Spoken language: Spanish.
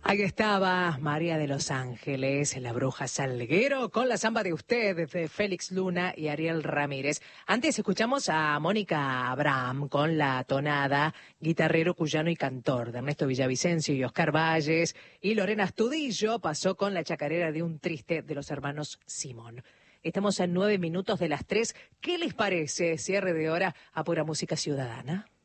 Ahí estaba María de los Ángeles, la bruja Salguero, con la samba de usted, de Félix Luna y Ariel Ramírez. Antes escuchamos a Mónica Abraham con la tonada, guitarrero, cuyano y cantor, de Ernesto Villavicencio y Oscar Valles. Y Lorena Astudillo pasó con la chacarera de Un Triste de los hermanos Simón. Estamos a 9 minutos de las 3. ¿Qué les parece? Cierre de hora a Pura Música Ciudadana.